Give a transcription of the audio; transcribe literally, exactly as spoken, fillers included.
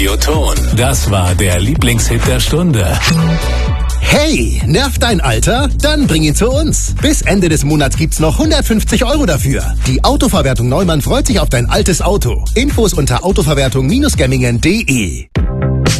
Ton. Das war der Lieblingshit der Stunde. Hey, nervt dein Alter? Dann bring ihn zu uns. Bis Ende des Monats gibt's noch hundertfünfzig Euro dafür. Die Autoverwertung Neumann freut sich auf dein altes Auto. Infos unter autoverwertung Bindestrich gemmingen punkt de.